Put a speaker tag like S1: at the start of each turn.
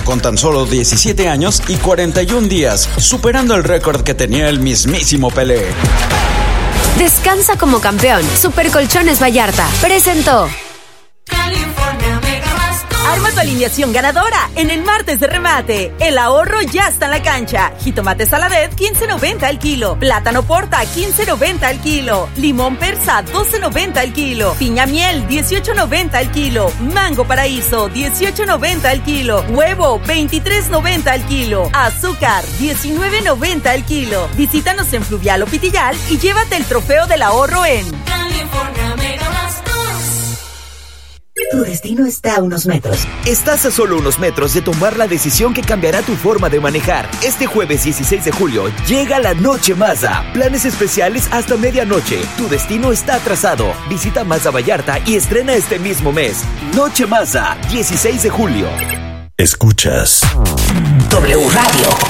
S1: con tan solo 17 años y 41 días, superando el récord que tenía el mismísimo Pelé.
S2: Descansa como campeón. Super Colchones Vallarta presentó.
S3: Arma tu alineación ganadora en el martes de remate. El ahorro ya está en la cancha. Jitomate Saladet, 15.90 al kilo. Plátano Porta, 15.90 al kilo. Limón Persa, 12.90 al kilo. Piña Miel, 18.90 al kilo. Mango Paraíso, 18.90 al kilo. Huevo, 23.90 al kilo. Azúcar, 19.90 al kilo. Visítanos en Fluvial o Pitillal y llévate el trofeo del ahorro en California Mega Bastos.
S4: Tu destino está a unos metros.
S5: Estás a solo unos metros de tomar la decisión que cambiará tu forma de manejar. Este jueves 16 de julio llega la Noche Mazda. Planes especiales hasta medianoche. Tu destino está atrasado. Visita Mazda Vallarta y estrena este mismo mes. Noche Mazda, 16 de julio.
S6: Escuchas
S4: W Radio.